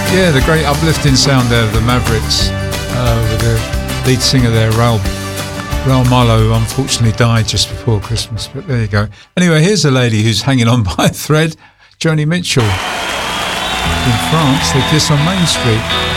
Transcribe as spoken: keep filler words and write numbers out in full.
Yeah, the great uplifting sound there of the Mavericks uh, with the lead singer there, Raul, Raul Malo, who unfortunately died just before Christmas, but there you go. Anyway, here's a lady who's hanging on by a thread, Joni Mitchell. In France, they kiss on Main Street.